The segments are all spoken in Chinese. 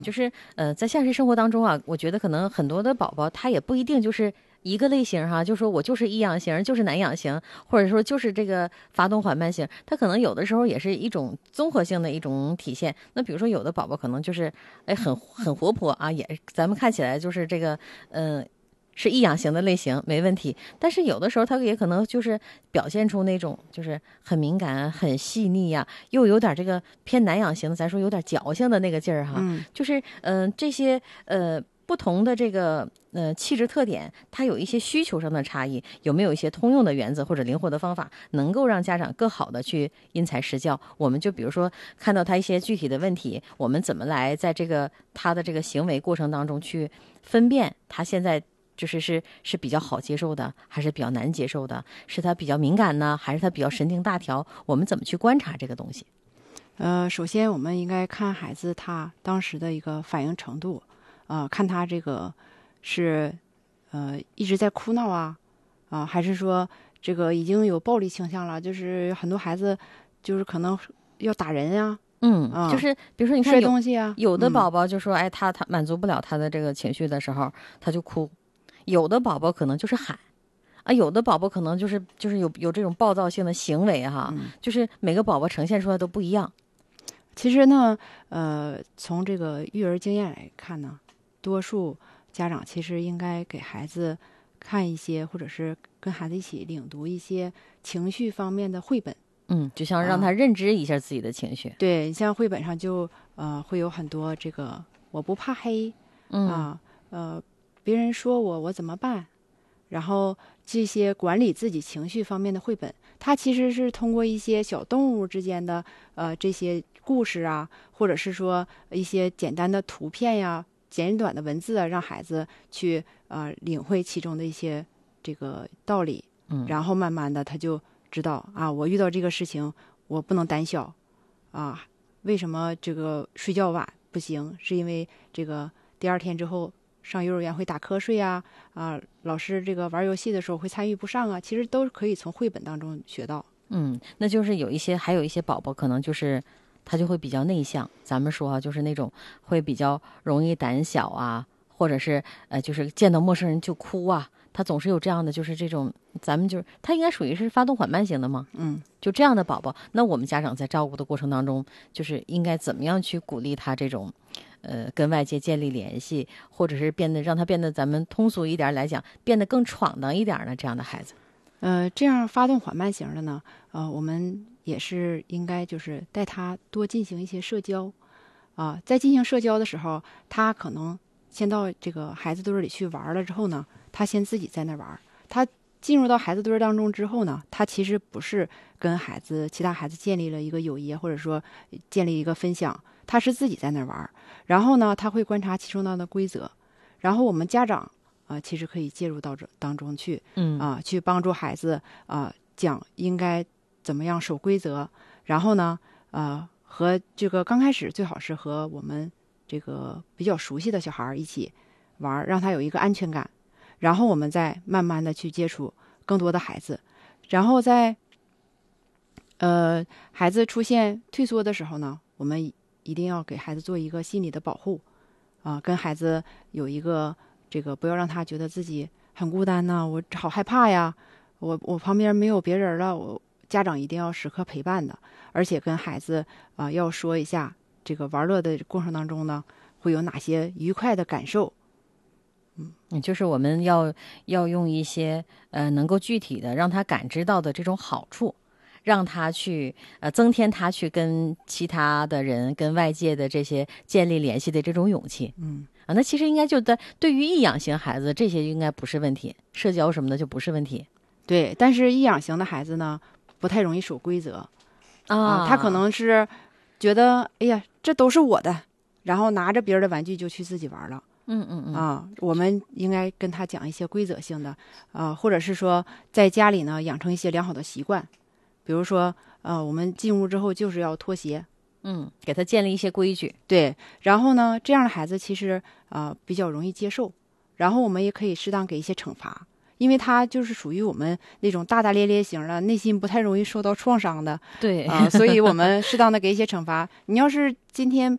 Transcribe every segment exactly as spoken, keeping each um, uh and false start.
就是呃，在现实生活当中啊，我觉得可能很多的宝宝他也不一定就是一个类型哈，就说我就是易养型，就是难养型，或者说就是这个发动缓慢型，他可能有的时候也是一种综合性的一种体现。那比如说有的宝宝可能就是哎很很活泼啊，也咱们看起来就是这个呃。是易养型的类型没问题，但是有的时候他也可能就是表现出那种就是很敏感、很细腻呀、又有点这个偏难养型的，咱说有点矫情的那个劲儿哈。 嗯， 就是嗯、呃这些呃不同的这个呃气质特点，它有一些需求上的差异，有没有一些通用的原则或者灵活的方法，能够让家长更好的去因材施教？我们就比如说看到他一些具体的问题，我们怎么来在这个他的这个行为过程当中去分辨他现在。就是是是比较好接受的，还是比较难接受的？是他比较敏感呢，还是他比较神经大条？我们怎么去观察这个东西？ 呃，首先我们应该看孩子他当时的一个反应程度，呃，看他这个是呃一直在哭闹啊，啊、还是说这个已经有暴力倾向了？就是很多孩子就是可能要打人呀、 嗯， 啊， 就是比如说，你看摔有东西啊， 有的嗯宝宝就说，哎，他他满足不了他的这个情绪的时候，他就哭；有的宝宝可能就是喊啊，有的宝宝可能就是就是有有这种暴躁性的行为哈， 嗯。 就是每个宝宝呈现出来都不一样。 其实呢，呃，从这个育儿经验来看呢，多数家长其实应该给孩子看一些，或者是跟孩子一起领读一些情绪方面的绘本。 嗯，就像让啊他认知一下自己的情绪。 对，你像绘本上就呃会有很多这个我不怕黑嗯啊，呃，别人说我我怎么办？然后这些管理自己情绪方面的绘本，它其实是通过一些小动物之间的呃这些故事啊，或者是说一些简单的图片呀、简短的文字啊，让孩子去呃领会其中的一些这个道理， 嗯， 然后慢慢的他就知道啊，我遇到这个事情我不能胆小啊，为什么这个睡觉晚不行？是因为这个第二天之后上幼儿园会打瞌睡啊，啊，老师这个玩游戏的时候会参与不上啊，其实都可以从绘本当中学到。 嗯，那就是有一些，还有一些宝宝可能就是他就会比较内向。咱们说啊，就是那种会比较容易胆小啊，或者是呃，就是见到陌生人就哭啊，他总是有这样的，就是这种，咱们就是他应该属于是发动缓慢型的吗？ 嗯， 就这样的宝宝，那我们家长在照顾的过程当中，就是应该怎么样去鼓励他这种，呃，跟外界建立联系，或者是变得让他变得咱们通俗一点来讲，变得更闯荡一点呢？这样的孩子。 呃，这样发动缓慢型的呢，呃，我们也是应该就是带他多进行一些社交，啊，在进行社交的时候，他可能先到这个孩子堆儿里去玩了之后呢，他先自己在那玩。他进入到孩子堆儿当中之后呢，他其实不是跟孩子其他孩子建立了一个友谊，或者说建立一个分享，他是自己在那玩。然后呢，他会观察其中的规则，然后我们家长啊、呃，其实可以介入到这当中去， 嗯啊、去帮助孩子啊、讲应该怎么样守规则，然后呢，呃，和这个刚开始最好是和我们这个比较熟悉的小孩一起玩，让他有一个安全感，然后我们再慢慢的去接触更多的孩子，然后在呃孩子出现退缩的时候呢，我们一定要给孩子做一个心理的保护啊、跟孩子有一个这个不要让他觉得自己很孤单呐、我好害怕呀，我我旁边没有别人了，我家长一定要时刻陪伴的，而且跟孩子啊、呃要说一下这个玩乐的过程当中呢，会有哪些愉快的感受。 嗯，就是我们要要用一些呃能够具体的让他感知到的这种好处，让他去呃增添他去跟其他的人、跟外界的这些建立联系的这种勇气。 嗯， 啊，那其实应该就在对于易养型孩子，这些应该不是问题，社交什么的就不是问题对，但是易养型的孩子呢，不太容易守规则啊， 啊。 他可能是觉得哎呀这都是我的，然后拿着别人的玩具就去自己玩了。 嗯嗯嗯啊，我们应该跟他讲一些规则性的，啊，或者是说在家里呢养成一些良好的习惯，比如说，呃，我们进屋之后就是要脱鞋， 嗯，给他建立一些规矩。 对，然后呢，这样的孩子其实啊、呃比较容易接受，然后我们也可以适当给一些惩罚，因为他就是属于我们那种大大咧咧型的，内心不太容易受到创伤的对啊、所以我们适当的给一些惩罚。你要是今天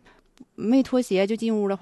没脱鞋就进屋的话。